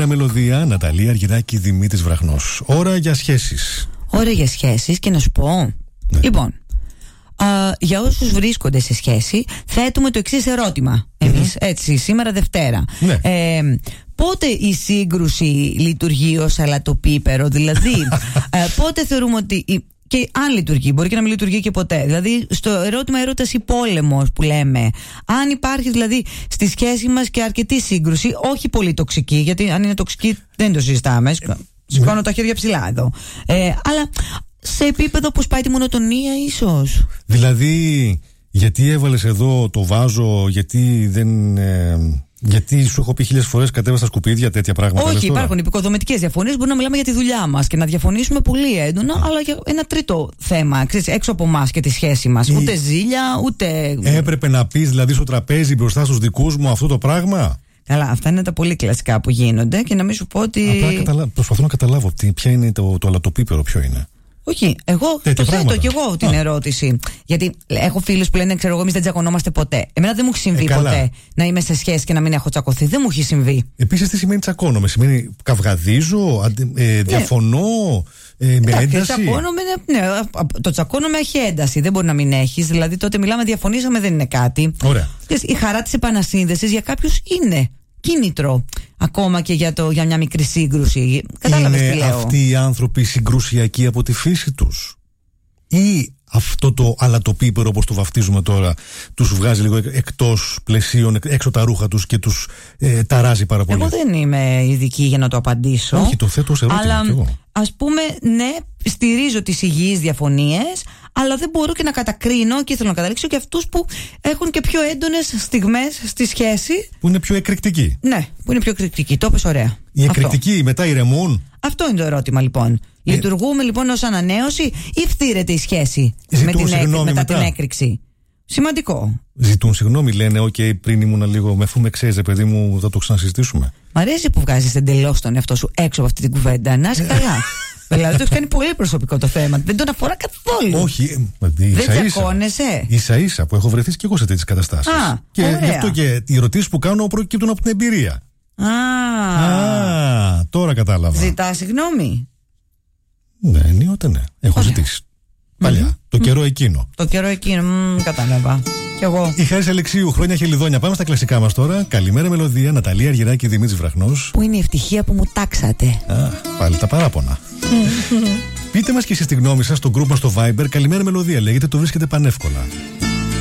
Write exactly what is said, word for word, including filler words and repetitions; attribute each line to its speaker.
Speaker 1: Καλημέρα μελωδία, Ναταλία Αργυράκη, Δημήτρης Βραχνός. Ώρα για σχέσεις.
Speaker 2: Ώρα για σχέσεις και να σου πω. Ναι. Λοιπόν, α, για όσους βρίσκονται σε σχέση, θέτουμε το εξής ερώτημα. Εμείς, mm-hmm. έτσι, σήμερα Δευτέρα. Ναι. Ε, πότε η σύγκρουση λειτουργεί ως αλατοπίπερο, δηλαδή, ε, πότε θεωρούμε ότι. Και αν λειτουργεί, μπορεί και να μην λειτουργεί και ποτέ. Δηλαδή, στο ερώτημα έρωτας ή πόλεμος που λέμε, αν υπάρχει δηλαδή στη σχέση μας και αρκετή σύγκρουση, όχι πολύ τοξική, γιατί αν είναι τοξική δεν το συζητάμε. Σηκώνω τα χέρια ψηλά εδώ. Ε, αλλά σε επίπεδο που σπάει τη μονοτονία, ίσως.
Speaker 1: Δηλαδή, γιατί έβαλες εδώ το βάζο, γιατί δεν. Ε... Γιατί σου έχω πει χίλιες φορές κατέβασα στα σκουπίδια, τέτοια πράγματα.
Speaker 2: Όχι, υπάρχουν επικοδομητικές διαφωνίες. Μπορούμε να μιλάμε για τη δουλειά μας και να διαφωνήσουμε πολύ έντονα, Α. αλλά για ένα τρίτο θέμα, ξέρεις, έξω από εμάς και τη σχέση μας. Η... Ούτε ζήλια, ούτε.
Speaker 1: Έπρεπε να πεις δηλαδή στο τραπέζι μπροστά στους δικούς μου αυτό το πράγμα.
Speaker 2: Καλά, αυτά είναι τα πολύ κλασικά που γίνονται και να μην σου πω ότι.
Speaker 1: Απλά καταλα... προσπαθώ να καταλάβω ποια είναι το, το αλατοπίπερο, ποιο είναι.
Speaker 2: Όχι, εγώ
Speaker 1: τέτοια
Speaker 2: το
Speaker 1: πράγματα.
Speaker 2: θέτω κι εγώ την Α. ερώτηση. Γιατί έχω φίλους που λένε, ξέρω εγώ, εμείς δεν τσακωνόμαστε ποτέ. Εμένα δεν μου έχει συμβεί ε, ποτέ να είμαι σε σχέση και να μην έχω τσακωθεί. Δεν μου έχει συμβεί.
Speaker 1: Επίσης, τι σημαίνει τσακώνομαι? Σημαίνει καυγαδίζω, αντι, ε, διαφωνώ, ε, με Εντάξει, ένταση.
Speaker 2: Τσακώνομαι, ναι, το τσακώνομαι έχει ένταση. Δεν μπορεί να μην έχει. Δηλαδή, τότε μιλάμε, διαφωνήσαμε, δεν είναι κάτι.
Speaker 1: Ωραία.
Speaker 2: Η χαρά της επανασύνδεσης για κάποιους είναι κίνητρο. Ακόμα και για, το, για μια μικρή σύγκρουση. Κατάλαβες τι λέω?
Speaker 1: Είναι αυτοί οι άνθρωποι συγκρουσιακοί από τη φύση τους, ή αυτό το αλατοπίπερο, όπως το βαφτίζουμε τώρα, τους βγάζει λίγο εκτός πλαισίων, έξω τα ρούχα τους και τους ε, ταράζει πάρα πολύ?
Speaker 2: Εγώ δεν είμαι ειδική για να το απαντήσω.
Speaker 1: Όχι, το θέτω ως ερώτημα.
Speaker 2: Αλλά ας πούμε, ναι, στηρίζω τις υγιείς διαφωνίες, αλλά δεν μπορώ και να κατακρίνω και θέλω να καταλήξω και αυτούς που έχουν και πιο έντονες στιγμές στη σχέση.
Speaker 1: Που είναι πιο εκρηκτικοί.
Speaker 2: Ναι, που είναι πιο εκρηκτικοί. Το είπες ωραία.
Speaker 1: Οι εκρηκτικοί αυτό. Μετά ηρεμούν.
Speaker 2: Αυτό είναι το ερώτημα λοιπόν. Ε... Λειτουργούμε λοιπόν ως ανανέωση ή φτύρεται η σχέση με την, έκ... μετά, μετά την έκρηξη? Σημαντικό.
Speaker 1: Ζητούν συγγνώμη, λένε, οκ, okay, πριν ήμουν λίγο με φούμε ξέρεις, παιδί μου, θα το ξανασυζητήσουμε.
Speaker 2: Μ' αρέσει που βγάζεις εντελώς τον εαυτό σου έξω από αυτή την κουβέντα. Να είσαι καλά. Δηλαδή το έχει κάνει πολύ προσωπικό το θέμα. Δεν τον αφορά καθόλου.
Speaker 1: Όχι,
Speaker 2: δεν τσακώνεσαι.
Speaker 1: Ίσα ίσα που έχω βρεθεί και εγώ σε τέτοιες καταστάσεις. Α, και ωραία. Γι' αυτό και οι ερωτήσεις που κάνω προκύπτουν από την εμπειρία.
Speaker 2: Α,
Speaker 1: Α τώρα κατάλαβα.
Speaker 2: Ζητά συγγνώμη?
Speaker 1: Ναι, ενίοτε ναι. Έχω ωραία. ζητήσει. Παλιά. Mm-hmm. Το καιρό εκείνο.
Speaker 2: Το καιρό εκείνο, μ, κατάλαβα. Κι εγώ.
Speaker 1: Η Χάρις Αλεξίου, χρόνια χελιδόνια. Πάμε στα κλασικά μας τώρα. Καλημέρα μελωδία, Ναταλία Αργυράκη, Δημήτρης Βραχνός.
Speaker 2: Πού είναι η ευτυχία που μου τάξατε?
Speaker 1: Α, πάλι τα παράπονα. Πείτε μας και εσείς τη γνώμη σας στο group μας στο Viber. Καλημέρα μελωδία, λέγεται, το βρίσκεται πανεύκολα.